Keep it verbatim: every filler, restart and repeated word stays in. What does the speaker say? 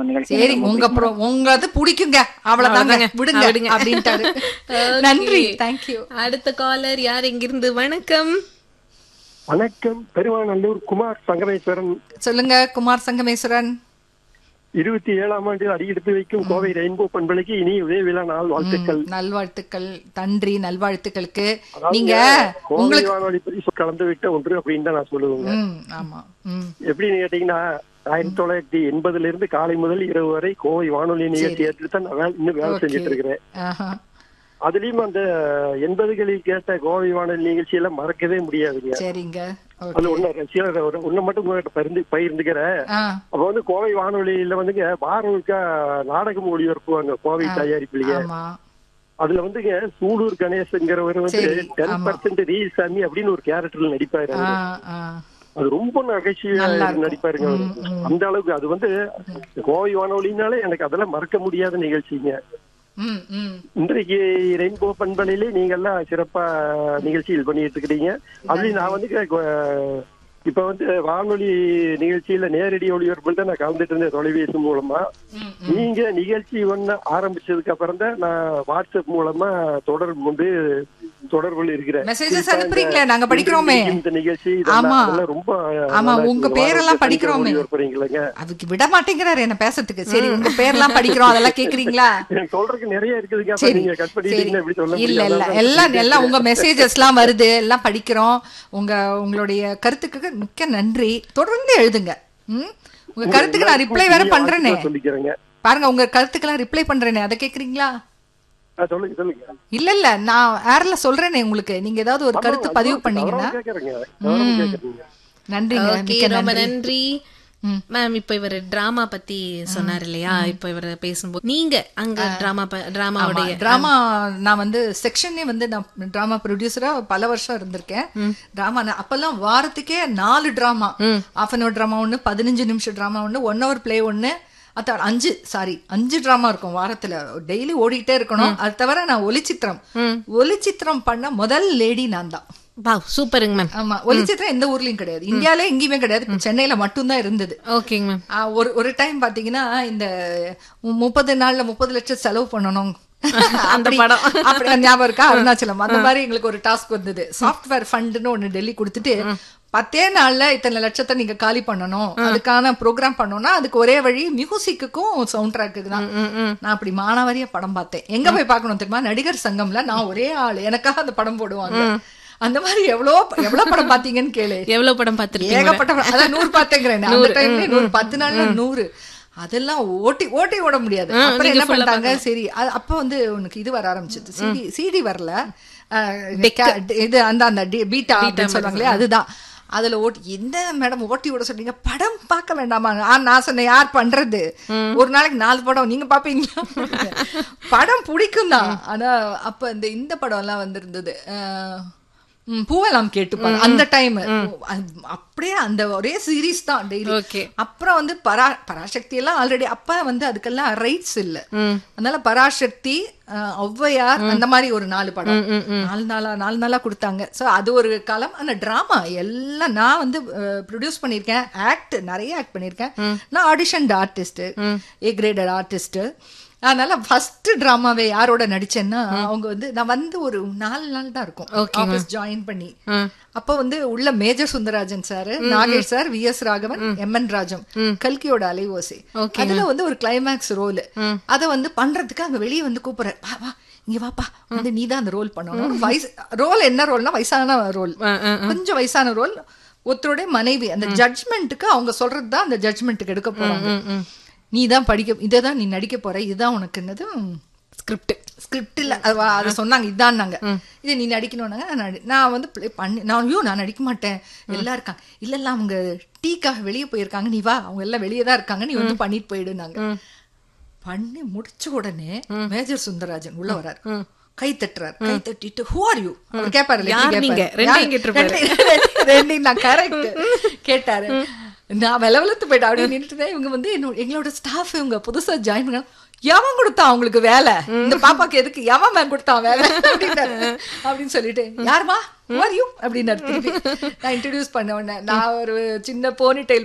நிகழ்ச்சி சரி, உங்க ப்ரோ- உங்களது பிடிக்குங்க, அவ்வளவுதாங்க, விடுங்க விடுங்க. அப்படின்ட்டாரு. நன்றி, தேங்க்யூ. அடுத்த காலர் யார் எங்கிருந்து? வணக்கம். வணக்கம், பெருமாநல்லூர் குமார் சங்கமேஸ்வரன். சொல்லுங்க குமார் சங்கமேஸ்வரன். இருபத்தி ஏழாம் ஆண்டில் அடியெடுத்து வைக்கும் கோவை ரெயின்போ பண்பலைக்கு இனி உதய விழா நாள் வாழ்த்துக்கள். நல்வாழ்த்துக்கள், நன்றி, நல்வாழ்த்துக்களுக்கு. அதாவது நீங்க கோவை உங்களுக்கு வானொலி பற்றி கலந்து விட்ட ஒன்று அப்படின்னு தான் நான் சொல்லுவேங்க. ம், ஆமா, ம், எப்படின்னு கேட்டீங்கன்னா, ஆயிரத்தி தொள்ளாயிரத்தி எண்பதுல இருந்து காலை முதல் இரவு வரை கோவை வானொலி நிகழ்ச்சி ஏற்று தான் நான் வேலை- இன்னும் வேலை ஓகே. செஞ்சுட்டு இருக்கிறேன். ஆஹா. அதுலயும் அந்த எண்பதுகளில் கேட்ட கோவை வானொலி நிகழ்ச்சியில மறக்கவே முடியாதுங்க. சரிங்க, அது ஓகே. ஒண்ணு சிலர் ஒரு- ஒண்ணு மட்டும் உங்ககிட்ட பகிர்ந்து பகிர்ந்துக்கிறேன். ஆ, அப்ப வந்து கோவை வானொலியில வந்துங்க வாரொருக்கா நாடகம் ஒளிபரப்புவாங்க கோவை தயாரிப்புலயே. ஆமா, அதுல வந்துங்க சூலூர் கணேசங்கிறவர் வந்து சரி, டென் ஆமா. பர்சன்ட் ரீசாமி அப்படின்னு ஒரு கேரக்டர்ல நடிப்பாரு. ஆ, அவரு. ஆ. அது ரொம்ப நகைச்சுவையா நல்லா இருக்கும். நடிப்பாருங்க அவரு. ம், ம். அந்த அளவுக்கு அது வந்து கோவை வானொலினாலே எனக்கு அதெல்லாம் மறக்க முடியாத நிகழ்ச்சிங்க. ம், ம். இன்றைக்கு ரெயின்போ பண்பலையிலே நீங்க எல்லாம் சிறப்பா நிகழ்ச்சிகள் பண்ணிட்டு இருக்கிறீங்க. அதுலயும் நான் வந்து அஹ், இப்ப வந்து வானொலி நிகழ்ச்சியில நேரடி ஒளிபரப்புல தான் நான் கலந்துட்டு இருந்தேன் தொலைபேசி மூலமா. ம், நீங்க நிகழ்ச்சி ஒண்ணு ஆரம்பிச்சதுக்கு அப்புறம் தான் நான் வாட்ஸ்அப் மூலமா தொடர்பு கொண்டு தொடர்புல இருக்கிறேன். மெசேஜஸ் அனுப்புறீங்களே, நாங்க படிக்கிறோமே. இந்த நிகழ்ச்சி ஆமா. இதெல்லாம் ரொம்ப ஆமா, நல்லா உங்க இருக்கு. பேரெல்லாம் வானொலியில படிக்கிறோமே. ஒளிபரப்புறீங்களேங்க. அதுக்கு விட மாட்டேங்கிறாரு என்ன பேசுறதுக்கு. சரி, உங்க பேர்லாம் படிக்கிறோம், அதெல்லாம் கேக்குறீங்களா? எனக்கு சொல்றதுக்கு நிறைய இருக்குதுங்க. அப்ப சரி, நீங்க கட் சரி. பண்ணிட்டீங்கன்னா எப்படி சொல்ல இல்ல முடியும்? இல்ல, அதனால எல்லாம் எல்லாம் உங்க மெசேஜஸ் எல்லாம் வருது, எல்லாம் படிக்கிறோம். உங்க உங்களுடைய கருத்துக்கு மிக்க நன்றி. தொடர்ந்து எழுதுங்க. ம்? உங்க கருத்துக்கு நான் ரிப்ளை வேற பண்றேனே. சொல்லிக்கிறேங்க. பாருங்க, உங்க கருத்துக்கெல்லாம் ரிப்ளை பண்றேனே, அதை கேக்குறீங்களா? ஆ, சொல்லுங்க சொல்லுங்க. இல்ல இல்ல, நான் ஏர்ல சொல்றேனே உங்களுக்கு. நீங்க ஏதாவது ஒரு கருத்து ஆமா, பதிவு அது பண்ணீங்கன்னா. கவனமா கேக்குறேங்க. கவனமா ம். கேக்குறீங்க. நன்றிங்க, ஓகே, மிக்க ரொம்ப நன்றி. நன்றி ம். மேம். இப்ப இவர் டிராமா பத்தி சொன்னார் இல்லையா? இப்ப இவர் பேசும்போது நீங்க அங்க டிராமா டிராமாவுடைய டிராமா நான் வந்து செக்ஷனே வந்து நான் டிராமா ப்ரொடியூசரா பல வருஷம் இருந்திருக்கேன். டிராமா அப்பெல்லாம் வாரத்துக்கே நாலு drama, half an hour drama ஒண்ணு, பதினஞ்சு நிமிஷம் டிராமா ஒண்ணு, ஒன் ஹவர் பிளே ஒண்ணு, அது அஞ்சு சாரி அஞ்சு டிராமா இருக்கும் வாரத்துல. டெய்லி ஓடிக்கிட்டே இருக்கணும். அது தவிர நான் ஒளிச்சித்திரம் ஒளிச்சித்திரம் பண்ண முதல் லேடி நான் தான். வாவ், சூப்பருங்க மேம். ஆமா, ஒளிச்சித்திரம் எந்த ஊர்லயும் கிடையாது, இந்தியால எங்கேயுமே கிடையாது. இப்ப சென்னையில மட்டும்தான் இருந்தது. ஓகேங்க மேம். ஆ, ஒரு ஒரு டைம் பாத்தீங்கன்னா இந்த முப்பது நாள்ல முப்பது லட்சம் செலவு பண்ணணும் அந்த அப்படி- படம். அப்படி ஞாபகம் இருக்கா? அருணாச்சலம் அந்த மாதிரி எங்களுக்கு ஒரு டாஸ்க் வந்தது. சாஃப்ட்வேர் ஃபண்ட்னு ஒண்ணு டெல்லி கொடுத்துட்டு பத்தே நாள்ல இத்தனை லட்சத்தை நீங்க காலி பண்ணணும், அதுக்கான ப்ரோக்ராம் பண்ணணும்னா அதுக்கு ஒரே வழி மியூசிக்குக்கும் சவுண்ட் ட்ராக்கு தான். நான் அப்படி மானாவாரியா படம் பார்த்தேன். எங்க போய் பார்க்கணும் தெரியுமா? நடிகர் சங்கம்ல நான் ஒரே ஆள், எனக்காக அந்த படம் போடுவாங்க. அந்த மாதிரி எவ்வளவு எவ்வளவு படம் பாத்தீங்கன்னு கேளு. எவ்வளவு படம் பார்த்திருக்கீங்க? ஏகப்பட்ட படம். அதான் நூறு பாத்தேங்கிறேன். அந்த டைம்ல நூறு, பத்து நாள்ல நூறு. அதெல்லாம் ஓட்டி ஓட்டி ஓட முடியாது. அப்புறம் என்ன பண்ணிட்டாங்க, சரி அது- அப்ப வந்து உனக்கு இது வர ஆரம்பிச்சது. சிடி சிடி வரல, அஹ், கே- இது அந்த அந்த டி- பீட்டா அப்படின்னு சொல்லுவாங்களே, அதுதான். அதுல ஓட்டி என்ன மேடம் ஓட்டி விட சொன்னீங்க, படம் பார்க்க வேண்டாமா? ஆ, நான் சொன்னேன், யார் பண்றது, ஒரு நாளைக்கு நாலு படம் நீங்க பாப்பீங்களா? படம் பிடிக்கும் தான். ஆனா அப்ப இந்த இந்த படம் எல்லாம் வந்திருந்தது, அஹ், ம், பூவெல்லாம் கேட்டுப்பாரு அந்த டைம். அப்படியே அந்த ஒரே சீரீஸ் தான் டெய்லி. ஓகே. அப்புறம் வந்து பரா பராசக்தி எல்லாம் ஆல்ரெடி அப்ப வந்து அதுக்கெல்லாம் ரைட்ஸ் இல்ல. அதனால பராசக்தி, அஹ், ஔவையார், அந்த மாதிரி ஒரு நாலு படம் நாலு நாளா நாலு நாளா கொடுத்தாங்க. சோ அது ஒரு காலம். அந்த டிராமா எல்லாம் நான் வந்து ப்ரொடியூஸ் பண்ணிருக்கேன், ஆக்ட் நிறைய ஆக்ட் பண்ணிருக்கேன். நான் ஆடிஷன் ஆர்டிஸ்ட், ஏ கிரேடட் ஆர்டிஸ்ட். அதனால ஃபர்ஸ்ட் டிராமாவே யாரோட நடிச்சேன்னா, அவங்க வந்து நான் வந்து ஒரு நாலு நாள் தான் இருக்கும் ஆபீஸ் ஜாயின் பண்ணி. அப்ப வந்து உள்ள major Sundararajan sir, Nagesh sir, V S Raghavan, M N Rajam, கல்கியோட அலைவோசி. அதுல வந்து ஒரு கிளைமேக்ஸ் ரோல். அத வந்து பண்றதுக்கு அங்க வெளியே வந்து கூப்பிடுற, வா வா இங்க வாப்பா, வந்து நீ தான் அந்த ரோல் பண்ணணும். வயசு ரோல் என்ன ரோல்னா வயசான ரோல், கொஞ்சம் வயசான ரோல். ஒருத்தருடைய மனைவி. அந்த ஜட்ஜ்மெண்ட்டுக்கு அவங்க சொல்றதுதான் அந்த ஜட்ஜ்மெண்ட்டுக்கு எடுக்க போறாங்க. நீ தான் படிக்க, இதான் நீ நடிக்க போற, இதுதான் உனக்கு என்னது ஸ்கிரிப்ட். ஸ்கிரிப்ட் இல்ல, அதை சொன்னாங்க, இதான் நாங்க இதை நீ நடிக்கணும்னாங்க. நான் வந்து பிளே பண்ணி, நான் ஐயோ நான் நடிக்க மாட்டேன், எல்லாம் இருக்காங்க. இல்ல இல்ல அவங்க டீக்காக வெளியே போயிருக்காங்க, நீ வா, அவங்க எல்லாம் வெளியே தான் இருக்காங்க, நீ வந்து பண்ணிட்டு போயிடுனாங்க. பண்ணி முடிச்ச உடனே மேஜர் சுந்தரராஜன் உள்ள வர்றாரு, கை தட்டுறாரு. கை தட்டிட்டு ஹூ ஆர் யூ அவர் கேட்பாரு. கரெக்ட் கேட்டாரு. நான் விலவலத்து போயிட்டேன். அப்படி நின்றுட்டு இவங்க வந்து எங்களோட ஸ்டாஃப், இவங்க புதுசா ஜாயின் பண்ண, எவன் கொடுத்தான் அவங்களுக்கு வேலை, இந்த பாப்பாக்கு எதுக்கு எவன் மேன் கொடுத்தான் வேலை அப்படின்னு சொல்லிட்டு, யாருமா யூ அப்படின்னு திருப்பி நான் இன்ட்ரடியூஸ் பண்ண உடனே, நான் ஒரு சின்ன போனி டெயில்